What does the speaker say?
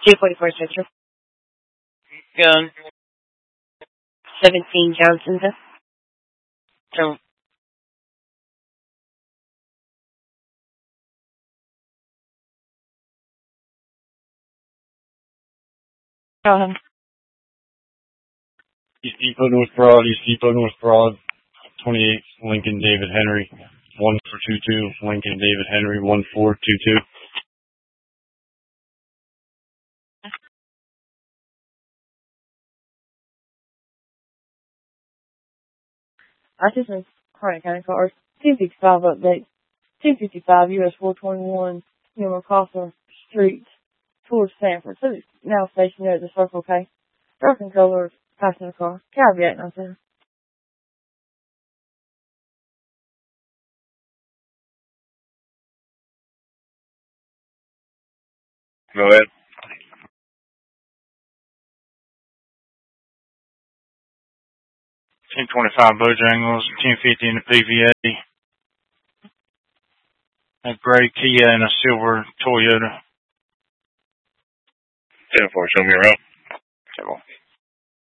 244 Central. Gun. 17 Johnsonville. So, East Depot, North Broad, East Depot, North Broad, 28, Lincoln, David Henry, 1422, Lincoln, David Henry, 1422. I just in Harnett County cars. 265 update. 255 US 421 near MacArthur Street towards Sanford. So it's now stationed at the Circle K. Dark in color, passing the car. Caveat, nothing. Go ahead. 1025 Bojangles, 1050 in the PVA. A gray Kia and a silver Toyota. 10-4, show me around. Okay, well.